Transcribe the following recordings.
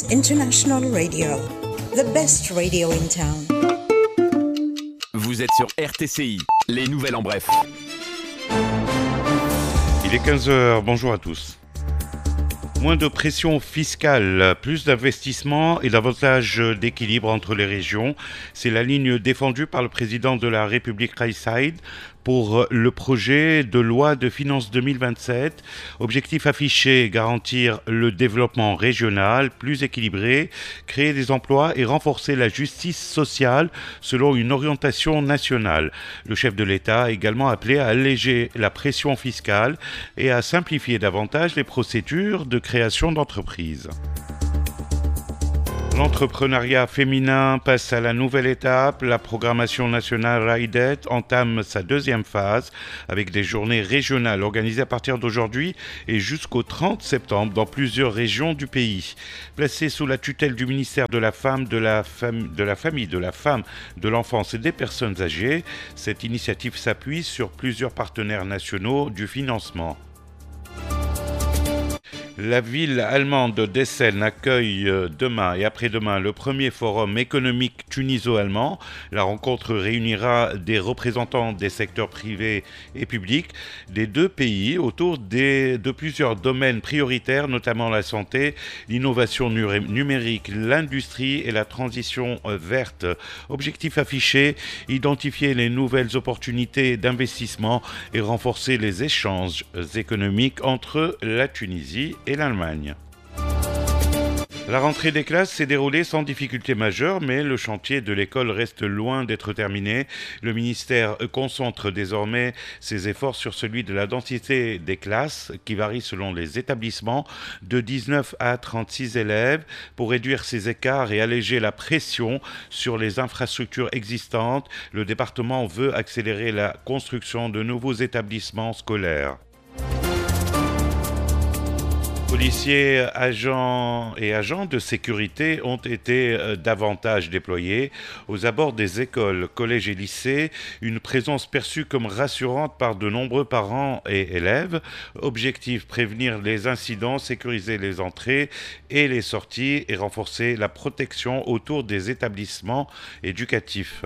International Radio, the best radio in town. Vous êtes sur RTCI, les nouvelles en bref. Il est 15h, bonjour à tous. Moins de pression fiscale, plus d'investissement et davantage d'équilibre entre les régions. C'est la ligne défendue par le président de la République Kais Saied pour le projet de loi de finances 2027. Objectif affiché, garantir le développement régional plus équilibré, créer des emplois et renforcer la justice sociale selon une orientation nationale. Le chef de l'État a également appelé à alléger la pression fiscale et à simplifier davantage les procédures de création d'entreprises. L'entrepreneuriat féminin passe à la nouvelle étape. La programmation nationale Raidet entame sa deuxième phase avec des journées régionales organisées à partir d'aujourd'hui et jusqu'au 30 septembre dans plusieurs régions du pays. Placée sous la tutelle du ministère de la Femme, de la Famille, de l'Enfance et des Personnes âgées, cette initiative s'appuie sur plusieurs partenaires nationaux du financement. La ville allemande d'Essen accueille demain et après-demain le premier forum économique tuniso-allemand. La rencontre réunira des représentants des secteurs privés et publics des deux pays autour de plusieurs domaines prioritaires, notamment la santé, l'innovation numérique, l'industrie et la transition verte. Objectif affiché, identifier les nouvelles opportunités d'investissement et renforcer les échanges économiques entre la Tunisie et l'Allemagne. La rentrée des classes s'est déroulée sans difficulté majeure, mais le chantier de l'école reste loin d'être terminé. Le ministère concentre désormais ses efforts sur celui de la densité des classes, qui varie selon les établissements, de 19 à 36 élèves, pour réduire ces écarts et alléger la pression sur les infrastructures existantes. Le département veut accélérer la construction de nouveaux établissements scolaires. Policiers, agents et agents de sécurité ont été davantage déployés aux abords des écoles, collèges et lycées, une présence perçue comme rassurante par de nombreux parents et élèves. Objectif, prévenir les incidents, sécuriser les entrées et les sorties et renforcer la protection autour des établissements éducatifs.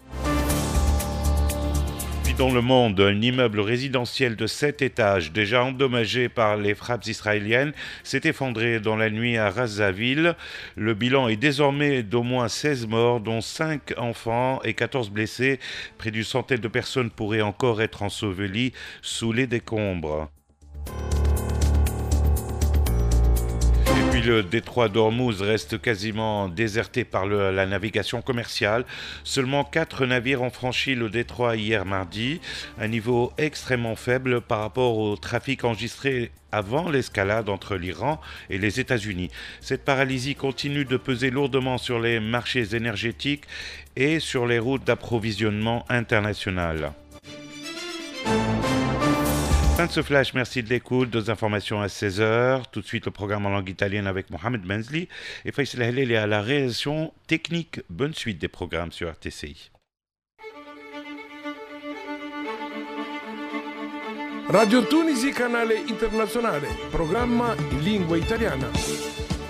Dans le monde, un immeuble résidentiel de 7 étages, déjà endommagé par les frappes israéliennes, s'est effondré dans la nuit à Razaville. Le bilan est désormais d'au moins 16 morts, dont 5 enfants et 14 blessés. Près d'une centaine de personnes pourraient encore être ensevelies sous les décombres. Le détroit d'Ormuz reste quasiment déserté par la navigation commerciale. Seulement 4 navires ont franchi le détroit hier mardi, un niveau extrêmement faible par rapport au trafic enregistré avant l'escalade entre l'Iran et les États-Unis. Cette paralysie continue de peser lourdement sur les marchés énergétiques et sur les routes d'approvisionnement internationales. Fin de ce flash, merci de l'écoute. 2 informations à 16h. Tout de suite, le programme en langue italienne avec Mohamed Benzli et Faisal Heleli à la réalisation technique. Bonne suite des programmes sur RTCI. Radio Tunisi, canale internazionale, programma in lingua italiana.